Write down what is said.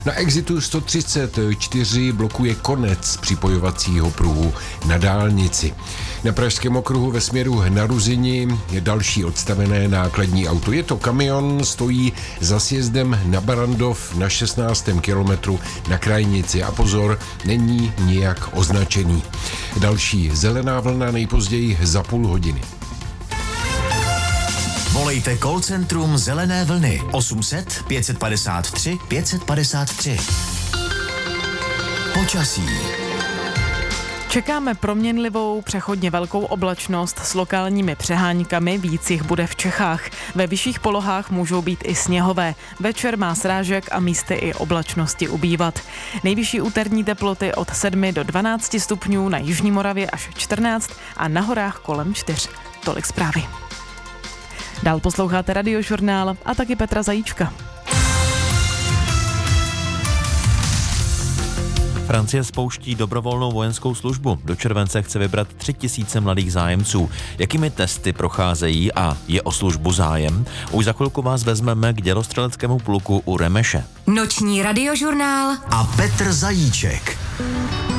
Na Exitu 134 blokuje konec připojovacího pruhu na dálnici. Na Pražském okruhu ve směru na Ruzini je další odstavené nákladní auto. Je to kamion, stojí za sjezdem na Barandov na 16. kilometru na krajnici. A pozor, není nijak označený. Další zelená vlna nejpozději za půl hodiny. Volejte call centrum Zelené vlny 800 553 553. Počasí. Čekáme proměnlivou, přechodně velkou oblačnost s lokálními přeháňkami, víc jich bude v Čechách. Ve vyšších polohách můžou být i sněhové. Večer má srážek a místy i oblačnosti ubývat. Nejvyšší úterní teploty od 7 do 12 stupňů, na jižní Moravě až 14 a na horách kolem 4. Tolik zprávy. Dál posloucháte Radiožurnál a taky Petra Zajíčka. Francie spouští dobrovolnou vojenskou službu. Do července chce vybrat 3000 mladých zájemců. Jakými testy procházejí a je o službu zájem? Už za chvilku vás vezmeme k dělostřeleckému pluku u Remeše. Noční Radiožurnál a Petr Zajíček.